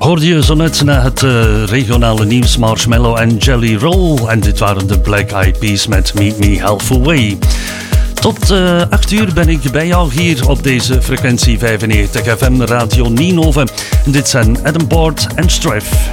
Hoorde je zo net na het regionale nieuws Marshmallow en Jelly Roll. En dit waren de Black Eyed Peas met Meet Me Halfway. Tot 8 uur ben ik bij jou hier op deze frequentie 95 FM Radio Ninove. En dit zijn Adam Bort en Striff.